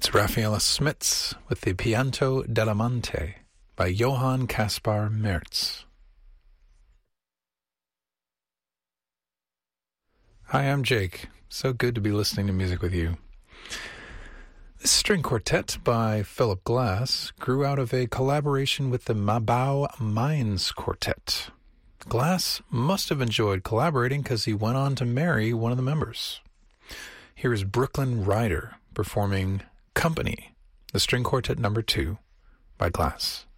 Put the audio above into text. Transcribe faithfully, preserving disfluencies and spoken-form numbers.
It's Raffaella Smits with the Pianto dell'Amante by Johann Caspar Merz. Hi, I'm Jake. So good to be listening to music with you. This string quartet by Philip Glass grew out of a collaboration with the Mabau Mainz Quartet. Glass must have enjoyed collaborating because he went on to marry one of the members. Here is Brooklyn Rider performing Company, the string quartet number two by Glass.